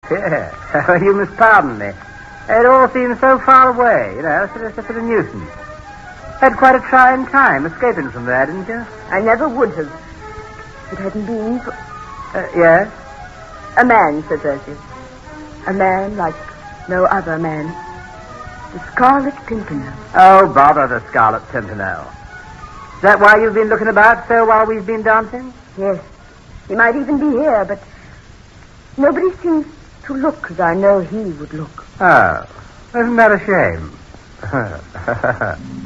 Yeah. You must pardon me. It all seems so far away, such a nuisance. Had quite a trying time escaping from there, didn't you? I never would have. If it hadn't been for... Yes? A man, Sir Percy. A man like no other man. The Scarlet Pimpernel. Oh, bother the Scarlet Pimpernel. Is that why you've been looking about so while we've been dancing? Yes. He might even be here, but nobody seems to look as I know he would look. Oh, isn't that a shame?